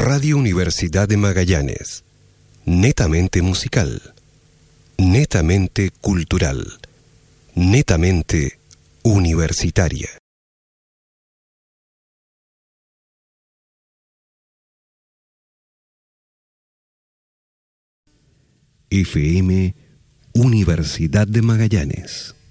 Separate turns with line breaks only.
Radio Universidad de Magallanes. Netamente musical. Netamente cultural. Netamente universitaria. FM Universidad de Magallanes.